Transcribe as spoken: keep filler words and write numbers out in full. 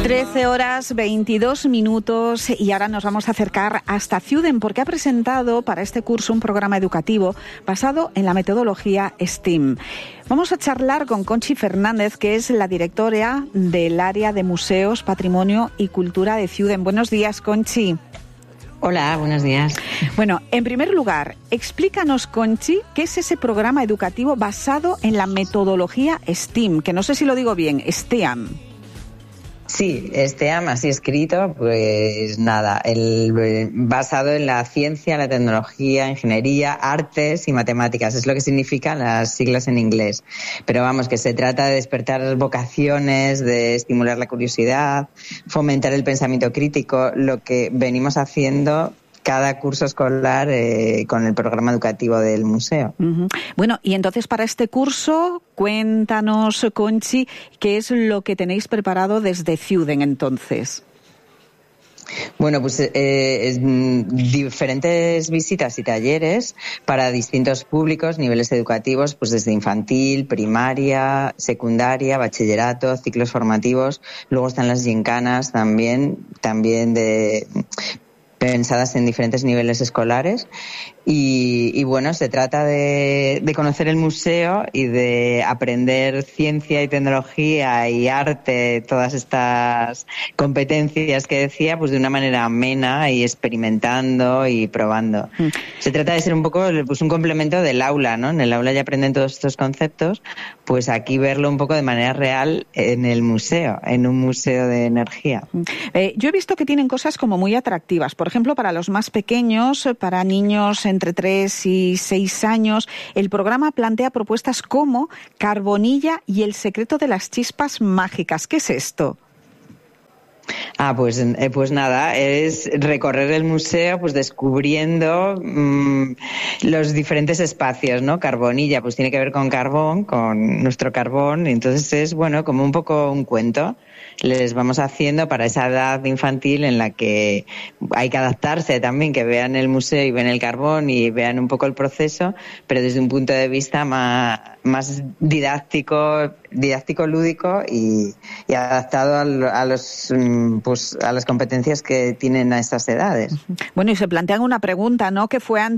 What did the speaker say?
trece horas veintidós minutos y ahora nos vamos a acercar hasta Ciuden porque ha presentado para este curso un programa educativo basado en la metodología STEAM. Vamos a charlar con Conchi Fernández, que es la directora del área de Museos, Patrimonio y Cultura de Ciuden. Buenos días, Conchi. Hola, buenos días. Bueno, en primer lugar, explícanos, Conchi, qué es ese programa educativo basado en la metodología STEAM, que no sé si lo digo bien, STEAM. Sí, STEAM, así escrito, pues nada, el, basado en la ciencia, la tecnología, ingeniería, artes y matemáticas, es lo que significan las siglas en inglés. Pero vamos, que se trata de despertar vocaciones, de estimular la curiosidad, fomentar el pensamiento crítico, lo que venimos haciendo cada curso escolar eh, con el programa educativo del museo. Uh-huh. Bueno, y entonces para este curso, cuéntanos, Conchi, qué es lo que tenéis preparado desde Ciuden entonces. Bueno, pues eh, diferentes visitas y talleres para distintos públicos, niveles educativos, pues desde infantil, primaria, secundaria, bachillerato, ciclos formativos. Luego están las gincanas también, también de pensadas en diferentes niveles escolares y, y bueno, se trata de, de conocer el museo y de aprender ciencia y tecnología y arte, todas estas competencias que decía, pues de una manera amena y experimentando y probando. Mm. Se trata de ser un poco pues un complemento del aula, ¿no? En el aula ya aprenden todos estos conceptos, pues aquí verlo un poco de manera real en el museo, en un museo de energía. Eh, yo he visto que tienen cosas como muy atractivas. Por ejemplo, para los más pequeños, para niños entre tres y seis años, el programa plantea propuestas como Carbonilla y el secreto de las chispas mágicas. ¿Qué es esto? Ah, pues, eh, pues nada, es recorrer el museo, pues descubriendo mmm, los diferentes espacios, ¿no? Carbonilla, pues tiene que ver con carbón, con nuestro carbón, entonces es, bueno, como un poco un cuento. Les vamos haciendo para esa edad infantil en la que hay que adaptarse también, que vean el museo y ven el carbón y vean un poco el proceso, pero desde un punto de vista más, más didáctico, didáctico lúdico y, y adaptado a, a los pues a las competencias que tienen a estas edades. Bueno, y se plantean una pregunta, ¿no? ¿Qué fue